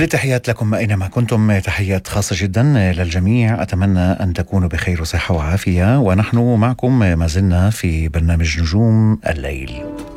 كل التحيات لكم أينما كنتم، تحيات خاصة جدا للجميع. أتمنى أن تكونوا بخير وصحة وعافية، ونحن معكم ما زلنا في برنامج نجوم الليل.